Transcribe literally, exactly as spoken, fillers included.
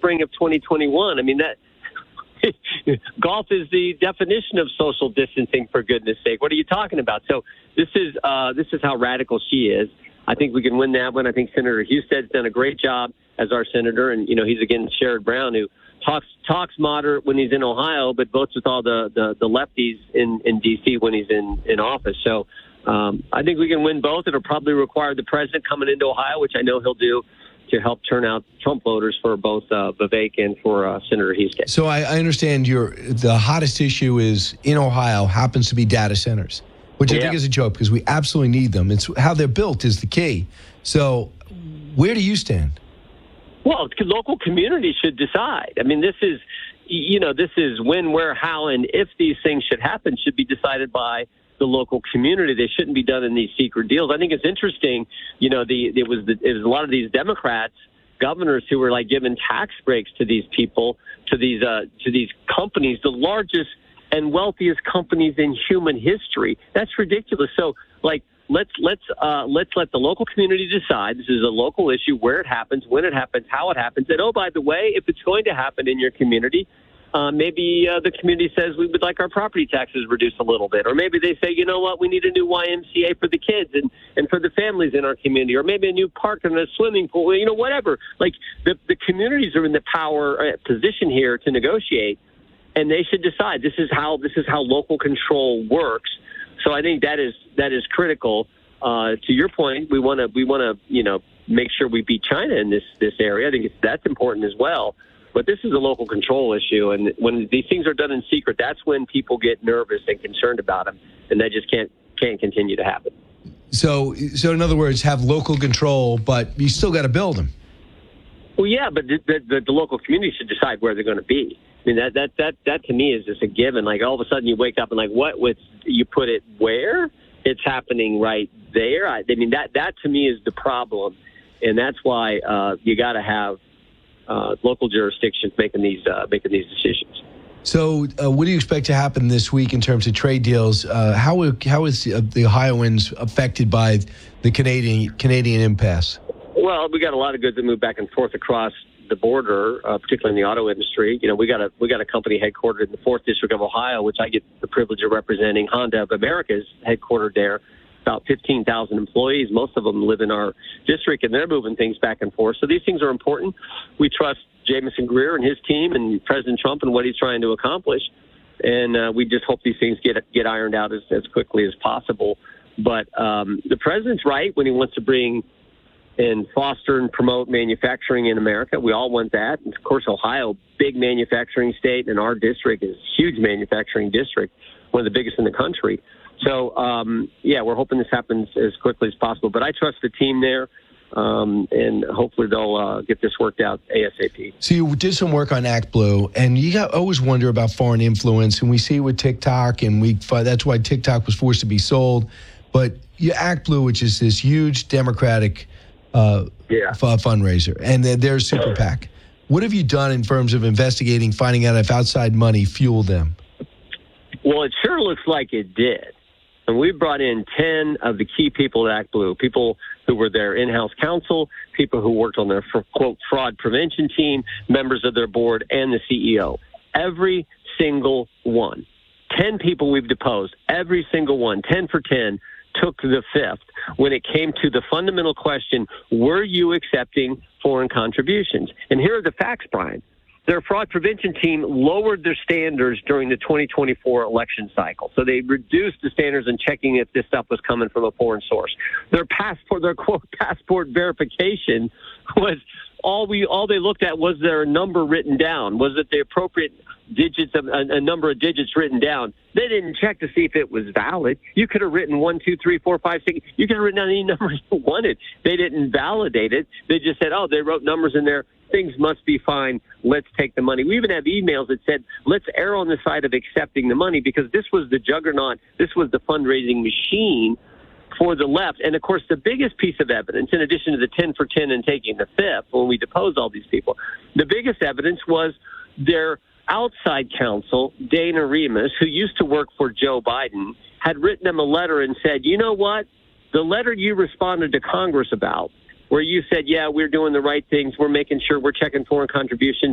spring of twenty twenty-one. I mean, that golf is the definition of social distancing, for goodness sake. What are you talking about? So this is uh, this is how radical she is. I think we can win that one. I think Senator Husted's done a great job as our senator, and you know he's against Sherrod Brown, who talks talks moderate when he's in Ohio, but votes with all the, the, the lefties in, in D C when he's in, in office. So um, I think we can win both. It'll probably require the president coming into Ohio, which I know he'll do, to help turn out Trump voters for both uh, Vivek and for uh, Senator Husted. So I, I understand your the hottest issue is in Ohio happens to be data centers, which I yeah. think is a joke because we absolutely need them. It's how they're built is the key. So where do you stand? Well, local communities should decide. I mean, this is, you know, this is when, where, how, and if these things should happen should be decided by the local community. They shouldn't be done in these secret deals. I think it's interesting, you know, the it was the, it was a lot of these Democrats, governors who were like giving tax breaks to these people, to these uh, to these companies, the largest and wealthiest companies in human history. That's ridiculous. So, like, let's let's uh, let's let the local community decide. This is a local issue, where it happens, when it happens, how it happens. And oh, by the way, if it's going to happen in your community, uh, maybe uh, the community says we would like our property taxes reduced a little bit, or maybe they say, you know what, we need a new Y M C A for the kids and and for the families in our community, or maybe a new park and a swimming pool. You know, whatever. Like the the communities are in the power uh, position here to negotiate. And they should decide. This is how this is how local control works. So I think that is that is critical. Uh, to your point, we want to we want to you know make sure we beat China in this this area. I think it's, that's important as well. But this is a local control issue, and when these things are done in secret, that's when people get nervous and concerned about them, and that just can't can't continue to happen. So so in other words, have local control, but you still got to build them. Well, yeah, but the, the, the local community should decide where they're going to be. I mean, that, that, that, that to me is just a given. Like, all of a sudden you wake up and, like, what, with you put it where? It's happening right there. I, I mean, that, that to me is the problem. And that's why uh, you got to have uh, local jurisdictions making these uh, making these decisions. So uh, what do you expect to happen this week in terms of trade deals? Uh, how, how is the Ohioans affected by the Canadian Canadian impasse? Well, we got a lot of goods that move back and forth across the border, uh, particularly in the auto industry. You know, we got a we got a company headquartered in the fourth District of Ohio, which I get the privilege of representing. Honda of America is headquartered there. About fifteen thousand employees. Most of them live in our district, and they're moving things back and forth. So these things are important. We trust Jamison Greer and his team and President Trump and what he's trying to accomplish. And uh, we just hope these things get get ironed out as, as quickly as possible. But um, the president's right when he wants to bring and foster and promote manufacturing in America. We all want that. And of course, Ohio, big manufacturing state, and our district is a huge manufacturing district, one of the biggest in the country. So, um, yeah, we're hoping this happens as quickly as possible. But I trust the team there, um, and hopefully they'll uh, get this worked out ASAP. So you did some work on Act Blue, and you got, always wonder about foreign influence, and we see it with TikTok, and we that's why TikTok was forced to be sold. But you Act Blue, which is this huge Democratic Uh, yeah. f- fundraiser, and then there's Super PAC. What have you done in terms of investigating, finding out if outside money fueled them? Well, it sure looks like it did. And we brought in ten of the key people at Act Blue, people who were their in-house counsel, people who worked on their, quote, fraud prevention team, members of their board, and the C E O. Every single one. ten people we've deposed. Every single one. ten for ten. Took the fifth when it came to the fundamental question, were you accepting foreign contributions? And here are the facts, Brian. Their fraud prevention team lowered their standards during the twenty twenty-four election cycle. So they reduced the standards in checking if this stuff was coming from a foreign source. Their passport, their quote, passport verification was all we, all they looked at was there a number written down? Was it the appropriate digits of a, a number of digits written down? They didn't check to see if it was valid. You could have written one, two, three, four, five, six. You could have written down any number you wanted. They didn't validate it. They just said, oh, they wrote numbers in there. Things must be fine. Let's take the money. We even have emails that said, let's err on the side of accepting the money, because this was the juggernaut. This was the fundraising machine for the left. And, of course, the biggest piece of evidence, in addition to the ten for ten and taking the fifth when we deposed all these people, the biggest evidence was their outside counsel, Dana Remus, who used to work for Joe Biden, had written them a letter and said, you know what? The letter you responded to Congress about, where you said, yeah, we're doing the right things, we're making sure we're checking foreign contributions,